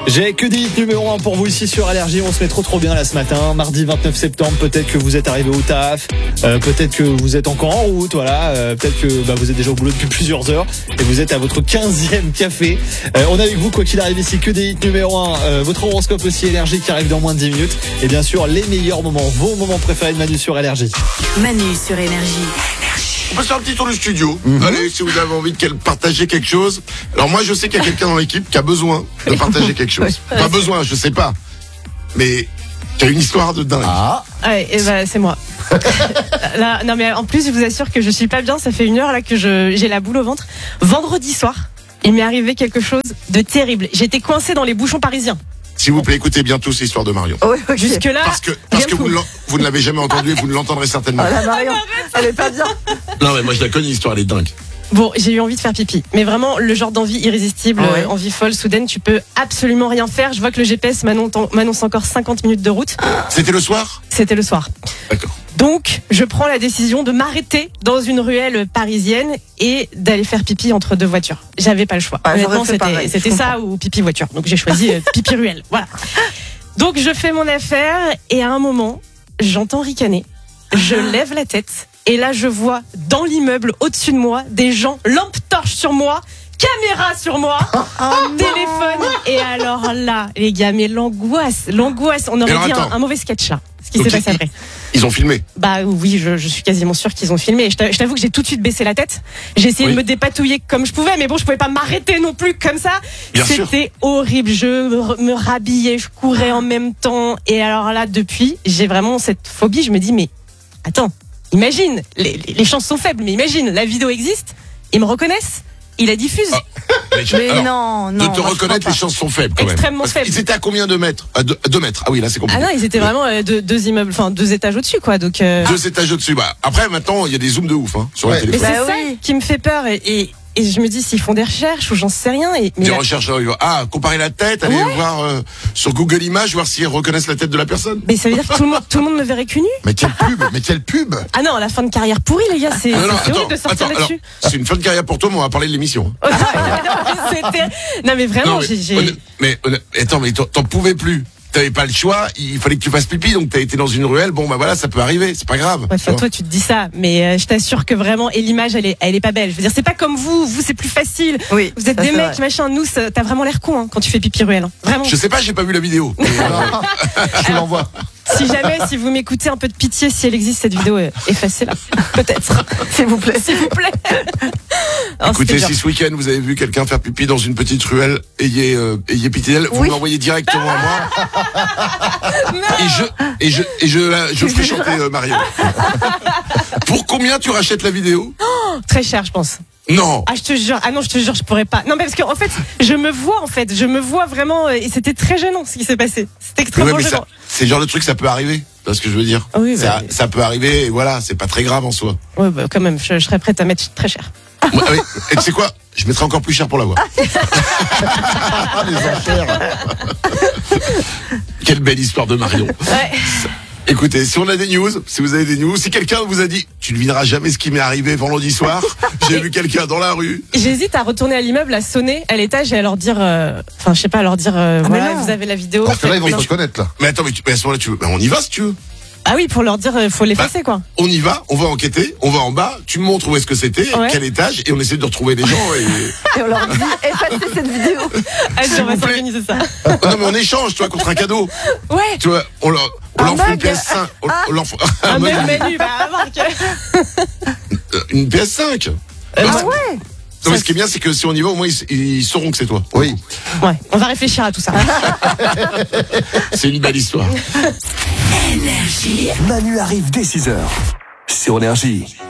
J'ai que des hits numéro 1 pour vous ici sur Allergie. On se met trop bien là ce matin, mardi 29 septembre. Peut-être que vous êtes arrivé au taf, peut-être que vous êtes encore en route, voilà. Peut-être que vous êtes déjà au boulot depuis plusieurs heures et vous êtes à votre 15e café. On est avec vous quoi qu'il arrive ici, que des hits numéro 1. Votre horoscope aussi Allergie qui arrive dans moins de 10 minutes. Et bien sûr les meilleurs moments, vos moments préférés de Manu sur Allergie. Manu sur Énergie. On peut faire un petit tour du studio. Allez, si vous avez envie de partager quelque chose. Alors moi, je sais qu'il y a quelqu'un dans l'équipe qui a besoin de partager quelque chose. Pas besoin, je sais pas. Mais qui a une histoire de dingue. Ah. Ouais, et c'est moi. Là, non mais en plus, je vous assure que je suis pas bien. Ça fait 1 heure là que j'ai la boule au ventre. Vendredi soir, il m'est arrivé quelque chose de terrible. J'étais coincée dans les bouchons parisiens. S'il vous plaît, écoutez bien tous l'histoire de Marion. Oui, okay. Jusque-là. Parce que vous ne l'avez jamais entendue et vous ne l'entendrez certainement. Oh, la Marion, elle est pas bien. Non, mais moi je la connais, l'histoire, elle est dingue. Bon, j'ai eu envie de faire pipi. Mais vraiment, le genre d'envie irrésistible, envie folle, soudaine, tu peux absolument rien faire. Je vois que le GPS m'annonce encore 50 minutes de route. C'était le soir ? C'était le soir. D'accord. Donc, je prends la décision de m'arrêter dans une ruelle parisienne et d'aller faire pipi entre 2 voitures. J'avais pas le choix. Honnêtement, c'était ça ou pipi voiture. Donc, j'ai choisi pipi ruelle. Voilà. Donc, je fais mon affaire et à un moment, j'entends ricaner. Je lève la tête et là, je vois dans l'immeuble au-dessus de moi des gens, lampe torche sur moi, caméra sur moi, téléphone. Et alors là, les gars, mais l'angoisse. On aurait dit un mauvais sketch là. Ce qui s'est passé après. Ils ont filmé. Bah oui, je suis quasiment sûre qu'ils ont filmé. Et je t'avoue que j'ai tout de suite baissé la tête. J'ai essayé de me dépatouiller comme je pouvais, mais bon, je pouvais pas m'arrêter non plus comme ça. C'était horrible. Je me rhabillais, je courais en même temps. Et alors là, depuis, j'ai vraiment cette phobie. Je me dis, mais attends, imagine, les chances sont faibles, mais imagine, la vidéo existe, ils me reconnaissent. Il la diffuse. Mais non. De te reconnaître, les chances sont faibles quand même. Extrêmement faibles. Ils étaient à combien de mètres ? À 2 mètres. Ah oui, là c'est compliqué. Ah non, ils étaient vraiment 2 immeubles, enfin 2 étages au-dessus, quoi. Donc 2 étages au-dessus. Bah, après, maintenant, il y a des zooms de ouf sur le téléphone. Mais c'est ça qui me fait peur. Et je me dis s'ils font des recherches ou j'en sais rien. Des recherches, comparer la tête, aller voir sur Google Images, voir s'ils reconnaissent la tête de la personne. Mais ça veut dire que tout le monde me verrait cul nu. Mais quelle pub Ah non, la fin de carrière pourrie, les gars, c'est horrible de sortir là-dessus. C'est une fin de carrière pour toi, mais on va parler de l'émission. Non mais vraiment, mais attends, mais t'en pouvais plus. T'avais pas le choix, il fallait que tu fasses pipi, donc t'as été dans une ruelle, bon bah voilà, ça peut arriver, c'est pas grave. Ouais, toi tu te dis ça, mais je t'assure que vraiment, et l'image elle est pas belle. Je veux dire, c'est pas comme vous c'est plus facile. Oui, vous êtes des mecs, machin, nous t'as vraiment l'air con quand tu fais pipi ruelle. Vraiment. Je sais pas, j'ai pas vu la vidéo. Je l'envoie. Si vous m'écoutez, un peu de pitié, si elle existe cette vidéo, effacez-la. Peut-être. S'il vous plaît. Écoutez, si ce week-end vous avez vu quelqu'un faire pipi dans une petite ruelle, ayez pitié d'elle, vous m'envoyez directement à moi. Et je ferai chanter Marion. Pour combien tu rachètes la vidéo ? Très cher, je pense. Non. Ah, je te jure, je pourrais pas. Non, mais parce qu'en fait, je me vois vraiment, et c'était très gênant ce qui s'est passé. C'était extrêmement gênant. C'est le genre de truc, ça peut arriver. Tu vois ce que je veux dire ? Oui, ça peut arriver, et voilà, c'est pas très grave en soi. Ouais, quand même, je serais prête à mettre très cher. Et tu sais quoi ? Je mettrai encore plus cher pour l'avoir. Les enchères. Quelle belle histoire de Marion. Ouais. Écoutez, si on a des news, si vous avez des news, si quelqu'un vous a dit, tu ne devineras jamais ce qui m'est arrivé vendredi soir, j'ai vu quelqu'un dans la rue. J'hésite à retourner à l'immeuble, à sonner à l'étage et à leur dire, voilà, vous avez la vidéo. Parce que là, ils vont se reconnaître, là. Mais attends, mais à ce moment-là, on y va si tu veux. Ah oui, pour leur dire, faut l'effacer, quoi. On y va, on va enquêter, on va en bas, tu me montres où est-ce que c'était, quel étage, et on essaie de retrouver les gens et on leur dit, effacez cette vidéo. Allez, on va s'organiser ça. Non, mais on échange, tu vois, contre un cadeau. Ouais. Tu vois, on leur fout une PS5. Un mug Manu, une PS5. Ouais. Non, mais ce qui est bien, c'est que si on y va, au moins, ils sauront que c'est toi. Oui. Ouais, on va réfléchir à tout ça. C'est une belle histoire. Énergie. Manu arrive dès 6h sur Énergie.